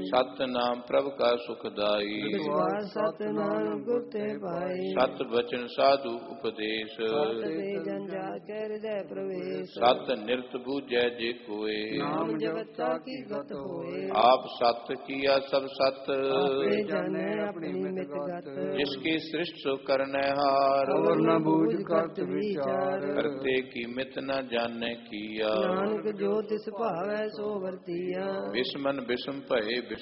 ਸਤਿਨਾਮ ਪ੍ਰਭ ਕਾ ਸੁਖਦਾਈ। ਵਿਸ਼ਵਾਸ ਸਤਿਨਾਮ ਗੁਰ ਤੇ ਪਾਈ। ਸਤ ਬਚਨ ਸਾਧੂ ਉਪਦੇਸ਼। ਸਤ ਤੇ ਜਨ ਜਾ ਕੇ ਹਿਰਦੈ ਪ੍ਰਵੇਸ਼। ਸਤ ਨਿਰਤ ਬੂਝੈ ਜੇ ਕੋਏ। ਨਾਮ ਜਪਤਾ ਕੀ ਗਤ ਹੋਏ। ਆਪ ਸਤ ਕੀਆ ਸਭ ਸਤ। ਆਪੇ ਜਾਣੈ ਆਪਣੀ ਮਿਤ ਗਤ। ਜਿਸ ਕੀ ਸ੍ਰਿਸ਼ਟ ਸੋ ਕਰਨੈ ਹਾਰ। ਔਰ ਨ ਬੂਝ ਕਰਤ ਵਿਚਾਰ। ਕਰਤੇ ਕੀ ਮਿਤ ਨ ਜਾਣੈ ਕੀਆ। ਨਾਨਕ ਜੋ ਤਿਸ ਭਾਵੈ ਸੋ ਵਰਤੀਆ। ਬਿਸਮਨ ਬਿਸਮ ਭਏ